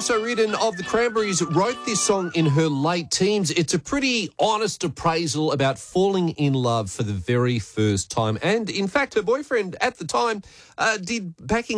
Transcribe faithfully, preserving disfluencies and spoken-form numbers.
Doris O'Riordan of the Cranberries wrote this song in her late teens. It's a pretty honest appraisal about falling in love for the very first time. And, in fact, her boyfriend at the time uh, did backing